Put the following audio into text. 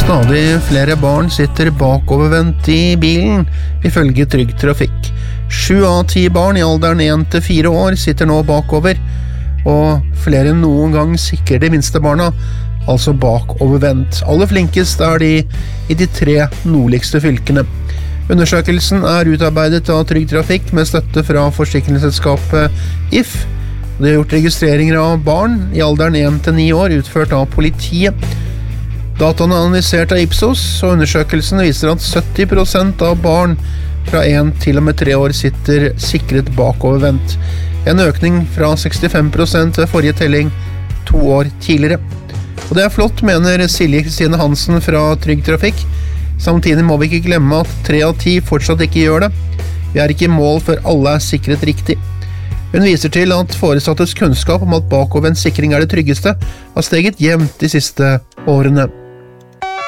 Stadig flere barn sitter bakovervendt i bilen, ifølge Trygg Trafikk. 7 av 10 barn i alderen 1 til 4 år sitter nå bakover, og flere enn noen gang sikrer de minste barna, altså bakovervendt. Aller flinkest de i de 3 nordligste fylkene. Undersøkelsen utarbeidet av Trygg Trafikk med støtte fra forsikringsselskapet If. Det har gjort registreringer av barn i alderen 1 til 9 år utført av politiet. Dataene analysert av Ipsos, og undersøkelsen viser at 70% av barn fra 1 til og med 3 år sitter sikret bakovervendt. En økning fra 65% ved forrige telling 2 år tidligere. Og det flott, mener Silje Kristine Hansen fra Trygg Trafikk. Samtidig må vi ikke glemme at 3 av 10 fortsatt ikke gjør det. Vi ikke i mål før alle sikret riktig. Hun viser til at foresattes kunnskap om at bakovervendt sikring det tryggeste har steget jevnt de siste årene.